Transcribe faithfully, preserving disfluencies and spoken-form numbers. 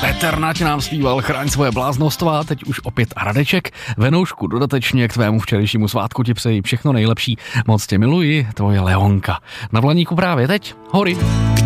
Petr Nať nám zpíval Chraň svoje bláznostva, teď už opět Radeček. Venoušku, dodatečně k tvému včerejšímu svátku ti přeji všechno nejlepší. Moc tě miluji, tvoje Leonka. Na Vlaníku právě teď Hory.